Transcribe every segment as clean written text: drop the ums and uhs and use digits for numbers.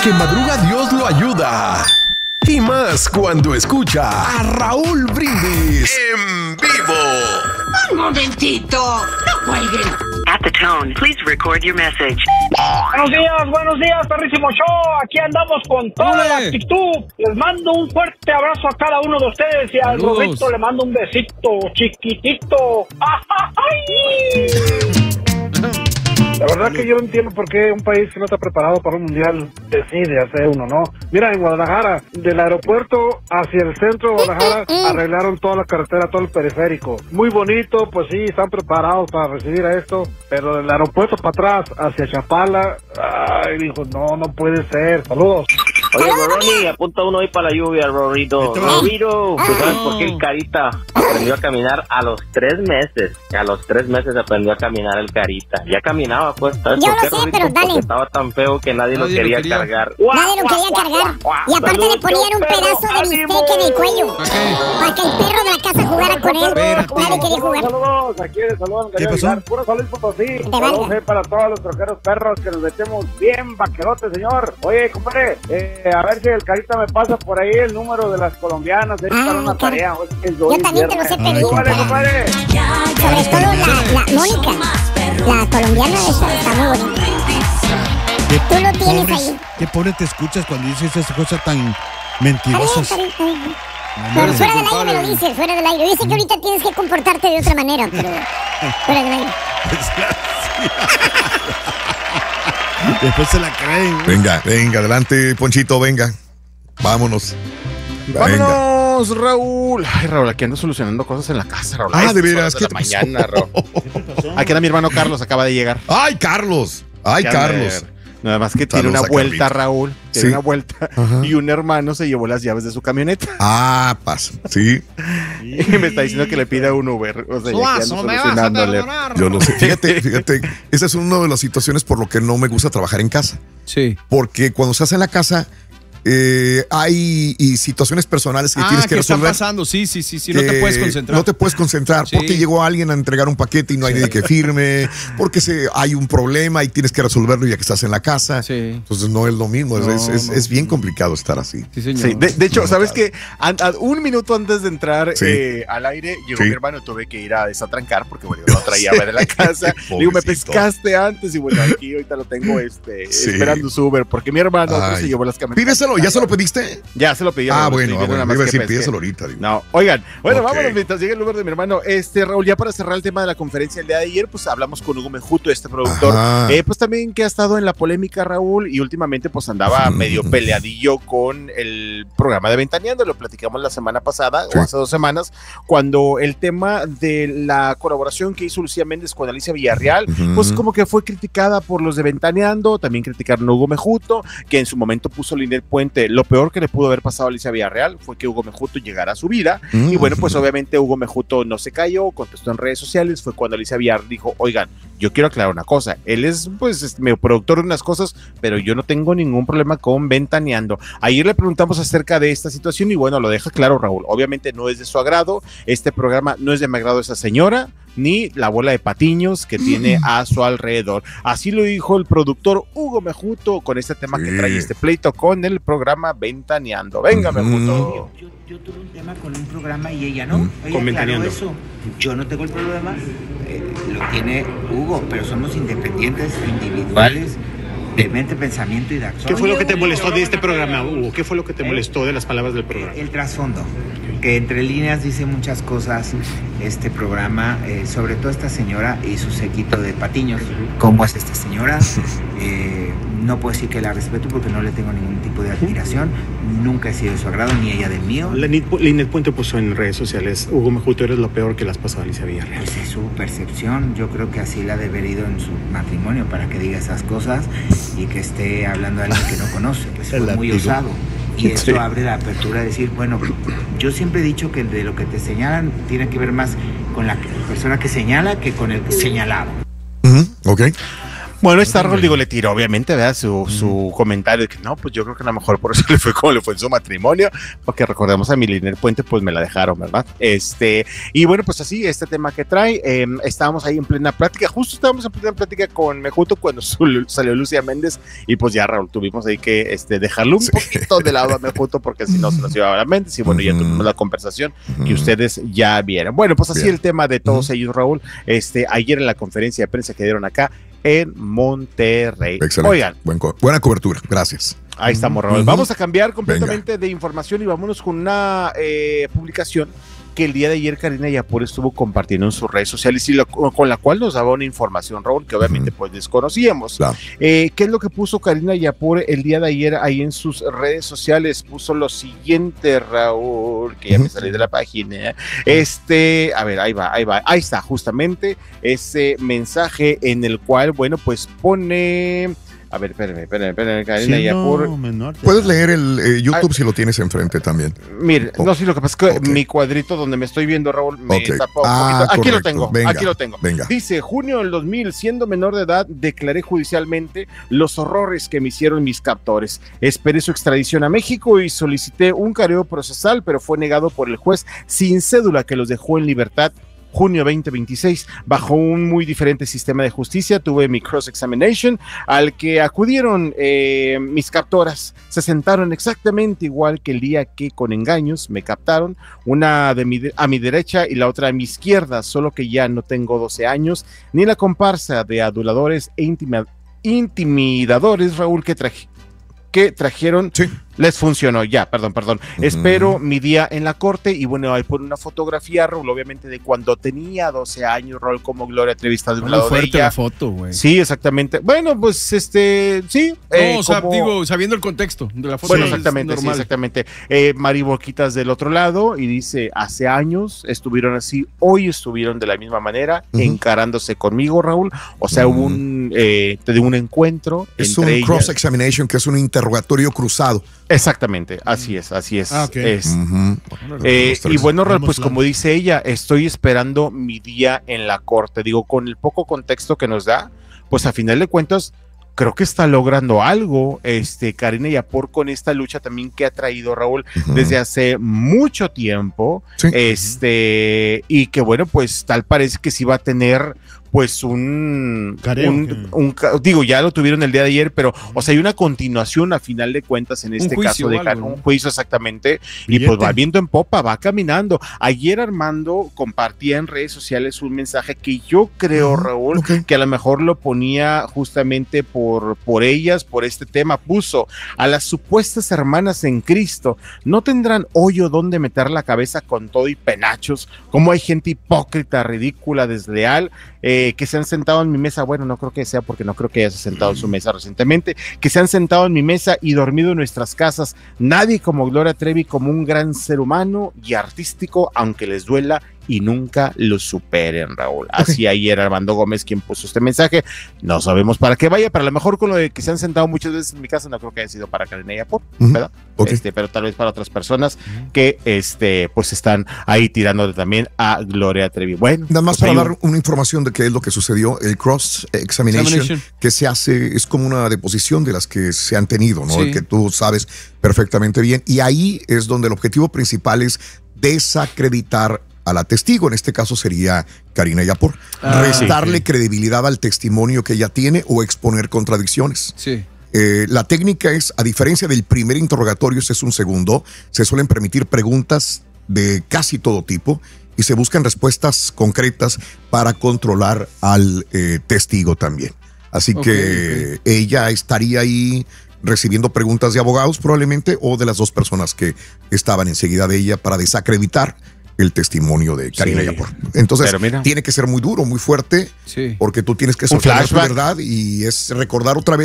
que madruga Dios lo ayuda. Y más cuando escucha a Raúl Brindis en vivo. Un momentito, no cuelguen. At the tone, please record your message. Buenos días, perrísimo show. Aquí andamos con toda la actitud. Les mando un fuerte abrazo a cada uno de ustedes y al Roberto le mando un besito chiquitito. ¡Ay! La verdad que yo no entiendo por qué un país que no está preparado para un mundial decide hacer uno, ¿no? Mira, en Guadalajara, del aeropuerto hacia el centro de Guadalajara, arreglaron toda la carretera, todo el periférico. Muy bonito, pues sí, están preparados para recibir a esto, pero del aeropuerto para atrás, hacia Chapala, ay, dijo, no puede ser. Saludos. Oye, Ronnie, apunta uno ahí para la lluvia, Rorrito. Rorrito, ¿tú sabes por qué el Carita aprendió a caminar a los 3 meses? A los 3 meses aprendió a caminar el Carita. Ya caminaba, pues. ¿Sabes yo por qué, lo sé, Rorrito? pero dale. Porque estaba tan feo que nadie lo quería cargar. Nadie lo quería cargar. Y aparte le ponían un pedazo de bistec en el cuello. Para que el perro de la casa jugara con él. Nadie quería jugar. Saludos, aquí les saludan. ¿Qué pasó? Puro saludos, Potosí. Saludos para todos los troqueros perros que nos metemos bien vaquerotes, señor. Oye, compadre, a ver si el Carita me pasa por ahí el número de las colombianas. Es para una tarea. Yo también te lo sé pedir. Compadre. Sobre todo la Mónica. La colombiana está muy bonita. Tú lo tienes ahí. Qué pobre te escuchas cuando dices esas cosas tan mentirosas. Pero fuera del aire me lo dices, fuera del aire. Dice que ahorita tienes que comportarte de otra manera, pero fuera del aire. Después se la creen. Venga, adelante, Ponchito, venga. Vámonos. Vámonos, Raúl. Ay, Raúl, aquí ando solucionando cosas en la casa, Raúl. De veras, ¿qué te mañana, Raúl? Aquí anda mi hermano Carlos, acaba de llegar. ¡Ay, Carlos! Nada más que tiene una vuelta, Raúl. Tiene una vuelta. Ajá. Y un hermano se llevó las llaves de su camioneta. Pasa. Sí. Y me está diciendo que le pida un Uber. O sea, ya que ando solucionándole. Yo lo sé. Fíjate. Esa es una de las situaciones por lo que no me gusta trabajar en casa. Sí. Porque cuando se hace en la casa, hay situaciones personales que tienes que resolver. ¿Qué está pasando? Sí, no te puedes concentrar. No te puedes concentrar porque llegó alguien a entregar un paquete y no hay nadie que firme, porque hay un problema y tienes que resolverlo ya que estás en la casa. Sí. Entonces no es lo mismo, es bien complicado estar así. Sí, señor. Sí. De hecho, ¿sabes qué? Un minuto antes de entrar al aire, llegó mi hermano, tuve que ir a desatrancar porque bueno, yo no traía llave de la casa. Digo, me pescaste antes y bueno, aquí ahorita lo tengo esperando su Uber porque mi hermano se llevó las camionetas. Pídeselo. ¿Ya se lo pediste? Ya se lo pedí. Bueno, iba a decir, pídeselo ahorita. No, oigan, bueno, vámonos mientras llegue el número de mi hermano. Raúl, ya para cerrar el tema de la conferencia el día de ayer, pues hablamos con Hugo Mejuto, este productor, pues también que ha estado en la polémica, Raúl, y últimamente pues andaba medio peleadillo con el programa de Ventaneando, lo platicamos la semana pasada, o hace 2 semanas, cuando el tema de la colaboración que hizo Lucía Méndez con Alicia Villarreal, pues como que fue criticada por los de Ventaneando, también criticaron a Hugo Mejuto, que en su momento puso Linet Puente. Lo peor que le pudo haber pasado a Alicia Villarreal fue que Hugo Mejuto llegara a su vida, y bueno, pues obviamente Hugo Mejuto no se cayó, contestó en redes sociales, fue cuando Alicia Villarreal dijo, oigan, yo quiero aclarar una cosa, él es pues medio productor de unas cosas, pero yo no tengo ningún problema con Ventaneando. Ayer le preguntamos acerca de esta situación y bueno, lo deja claro Raúl, obviamente no es de su agrado, este programa no es de mi agrado esa señora, ni la bola de patiños que tiene a su alrededor. Así lo dijo el productor Hugo Mejuto con este tema que trae este pleito con el programa Ventaneando. Venga, Mejuto. Yo tuve un tema con un programa y ella no. Ella con Ventaneando. Eso. Yo no tengo el problema, lo tiene Hugo, pero somos independientes, individuales, de mente, pensamiento y de acción. ¿Qué fue lo que te molestó de este programa, Hugo? ¿Qué fue lo que te molestó de las palabras del programa? El trasfondo, que entre líneas dice muchas cosas este programa, sobre todo esta señora y su séquito de patiños. ¿Cómo es esta señora? No puedo decir que la respeto porque no le tengo ningún tipo de admiración, nunca he sido de su agrado, ni ella del mío. Linet Puente puso en redes sociales, Hugo Mejuto, eres lo peor que le has pasado a Alicia Villarreal. Pues es su percepción, yo creo que así la ha de haber ido en su matrimonio para que diga esas cosas y que esté hablando de alguien que no conoce, que fue muy osado. Y esto abre la apertura de decir, bueno, yo siempre he dicho que de lo que te señalan tiene que ver más con la persona que señala que con el señalado. Ok. Bueno, esta Raúl, digo, le tiró obviamente, ¿verdad? Su comentario de que no, pues yo creo que a lo mejor por eso le fue como le fue en su matrimonio, porque recordemos a Miliner Puente, pues me la dejaron, ¿verdad? Y bueno, pues así, este tema que trae, estábamos ahí en plena plática, justo estábamos en plena plática con Mejuto cuando salió Lucía Méndez, y pues ya Raúl, tuvimos ahí que dejarle un poquito de lado a Mejuto, porque si no se nos iba a la mente, y bueno, ya tuvimos la conversación que ustedes ya vieron. Bueno, pues así el tema de todos ellos, Raúl, ayer en la conferencia de prensa que dieron acá en Monterrey. Excelente. Oigan. Buena cobertura, gracias. Ahí estamos, Raúl. Vamos a cambiar completamente de información y vámonos con una publicación que el día de ayer Karina Yapur estuvo compartiendo en sus redes sociales y con la cual nos daba una información, Raúl, que obviamente pues desconocíamos. Claro. ¿Qué es lo que puso Karina Yapur el día de ayer ahí en sus redes sociales? Puso lo siguiente, Raúl, que ya me salí de la página. A ver, ahí está justamente ese mensaje en el cual, bueno, pues pone... A ver, espérame, Karina Yapur. Puedes leer el YouTube si lo tienes enfrente también. Mire, no, sí, lo que pasa es que mi cuadrito donde me estoy viendo, Raúl, me tapa un poquito. Aquí lo tengo, aquí lo tengo. Venga. Dice, junio del 2000, siendo menor de edad, declaré judicialmente los horrores que me hicieron mis captores. Esperé su extradición a México y solicité un careo procesal, pero fue negado por el juez sin cédula que los dejó en libertad. Junio 2026, bajo un muy diferente sistema de justicia, tuve mi cross-examination al que acudieron mis captoras. Se sentaron exactamente igual que el día que con engaños me captaron, una a mi derecha y la otra a mi izquierda, solo que ya no tengo 12 años, ni la comparsa de aduladores e intimidadores, Raúl, que trajeron. Sí. Les funcionó, ya, perdón. Espero mi día en la corte y bueno, ahí pone una fotografía, Raúl, obviamente de cuando tenía 12 años, Raúl, como Gloria Trevi está de un lado de ella. La foto, güey. Sí, exactamente. Bueno, pues sí. No, o sea, digo, sabiendo el contexto de la foto. Bueno, exactamente, sí, exactamente. Mari Boquitas del otro lado y dice, hace años estuvieron así, hoy estuvieron de la misma manera, encarándose conmigo, Raúl. O sea, hubo un encuentro. Es entre un cross-examination, que es un interrogatorio cruzado. Exactamente, así es. Okay. Y bueno, Raúl, pues como dice ella, estoy esperando mi día en la corte. Digo, con el poco contexto que nos da, pues a final de cuentas, creo que está logrando algo, Karina Yapur, con esta lucha también que ha traído, Raúl, desde hace mucho tiempo, sí. Y que bueno, pues tal parece que sí va a tener pues digo, ya lo tuvieron el día de ayer, pero, o sea, hay una continuación a final de cuentas en este caso de un juicio exactamente, y pues va viendo en popa, va caminando. Ayer Armando compartía en redes sociales un mensaje que yo creo, Raúl, que a lo mejor lo ponía justamente por ellas, por este tema, puso a las supuestas hermanas en Cristo, no tendrán hoyo donde meter la cabeza con todo y penachos, como hay gente hipócrita, ridícula, desleal, que se han sentado en mi mesa, bueno, no creo que sea porque no creo que haya sentado en su mesa recientemente, que se han sentado en mi mesa y dormido en nuestras casas, nadie como Gloria Trevi, como un gran ser humano y artístico, aunque les duela y nunca lo superen, Raúl. Así ayer Armando Gómez quien puso este mensaje, no sabemos para qué vaya, pero a lo mejor con lo de que se han sentado muchas veces en mi casa, no creo que haya sido para Karina Yapur, ¿verdad? Pero tal vez para otras personas que pues están ahí tirando también a Gloria Trevi. Bueno, nada más para dar una información de qué es lo que sucedió. El cross-examination que se hace es como una deposición de las que se han tenido, ¿no? El que tú sabes perfectamente bien, y ahí es donde el objetivo principal es desacreditar a la testigo, en este caso sería Karina Yapur, restarle credibilidad al testimonio que ella tiene o exponer contradicciones. Sí. La técnica es, a diferencia del primer interrogatorio, este es un segundo, se suelen permitir preguntas de casi todo tipo y se buscan respuestas concretas para controlar al testigo también. Así que ella estaría ahí recibiendo preguntas de abogados probablemente o de las dos personas que estaban enseguida de ella para desacreditar el testimonio de Karina Yapur. Entonces, tiene que ser muy duro, muy fuerte, porque tú tienes que soltar tu verdad y es recordar otra vez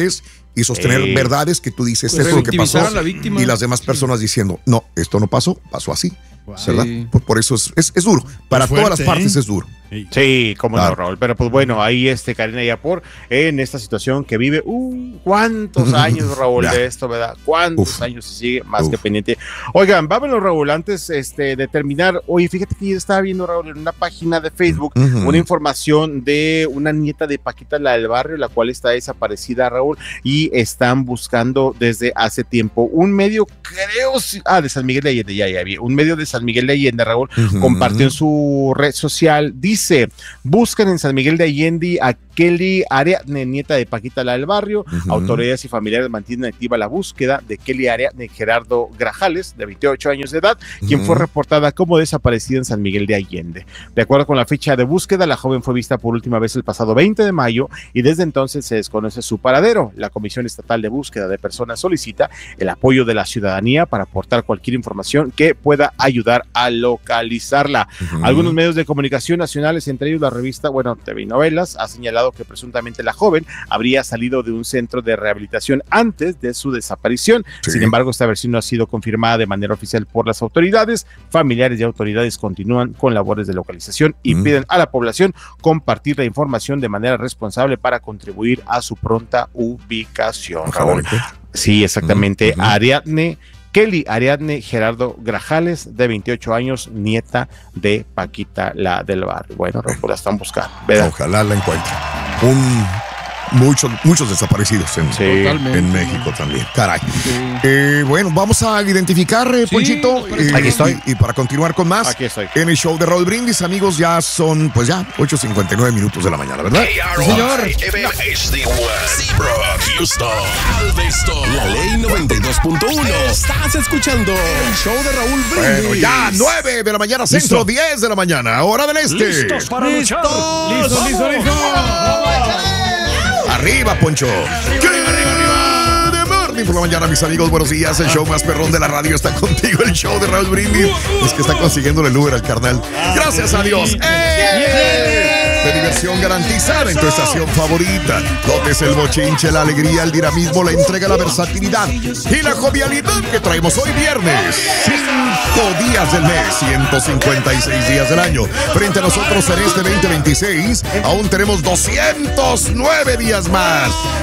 y sostener verdades que tú dices, esto es lo que pasó, y las demás personas diciendo, no, esto no pasó, pasó así. ¿Verdad? Sí. Por eso es duro. Para fuerte, todas las partes es duro. Sí, cómo no, Raúl. Pero pues bueno, ahí Karina Yapor en esta situación que vive. ¿Cuántos años, Raúl, de esto, verdad? ¿Cuántos años se sigue más que pendiente? Oigan, vámonos, Raúl, antes de terminar. Oye, fíjate que yo estaba viendo, Raúl, en una página de Facebook una información de una nieta de Paquita, la del barrio, la cual está desaparecida, Raúl, y están buscando desde hace tiempo. Un medio, creo, de San Miguel de Allende, ya había. Un medio de San Miguel de Allende, Raúl, compartió en su red social, dice, buscan en San Miguel de Allende a Kelly Ariadne, nieta de Paquita, la del barrio. Autoridades y familiares mantienen activa la búsqueda de Kelly Ariadne Gerardo Grajales, de 28 años de edad, quien fue reportada como desaparecida en San Miguel de Allende. De acuerdo con la fecha de búsqueda, la joven fue vista por última vez el pasado 20 de mayo y desde entonces se desconoce su paradero. La Comisión Estatal de Búsqueda de Personas solicita el apoyo de la ciudadanía para aportar cualquier información que pueda ayudar a localizarla. Algunos medios de comunicación nacionales, entre ellos la revista, TV y Novelas, ha señalado que presuntamente la joven habría salido de un centro de rehabilitación antes de su desaparición. Sin embargo, esta versión no ha sido confirmada de manera oficial por las autoridades. Familiares y autoridades continúan con labores de localización y piden a la población compartir la información de manera responsable para contribuir a su pronta ubicación. Raúl. Sí, exactamente. Kelly Ariadne Gerardo Grajales, de 28 años, nieta de Paquita, la del barrio. Bueno, la están buscando, ¿verdad? Ojalá la encuentren. Muchos desaparecidos en México también. Caray. Bueno, vamos a identificar, Ponchito. Aquí estoy. Y para continuar con más, aquí estoy. En el show de Raúl Brindis, amigos, ya son 8:59 minutos de la mañana, ¿verdad? Sí, señor. Houston, Galveston, la ley 92.1. Estás escuchando el show de Raúl Brindis. Bueno, ya 9 de la mañana, centro, 10 de la mañana, hora del este. ¿Listos para luchar? Listo. Arriba, Poncho. Morning por la mañana, mis amigos. Buenos días. El show más perrón de la radio está contigo. El show de Raúl Brindis. Es que está consiguiéndole el Uber al carnal. Gracias a Dios. De diversión garantizada en tu estación favorita. Dotes el bochinche, la alegría, el dinamismo, la entrega, la versatilidad y la jovialidad que traemos hoy viernes. 5 días del mes, 156 días del año. Frente a nosotros en este 2026, aún tenemos 209 días más.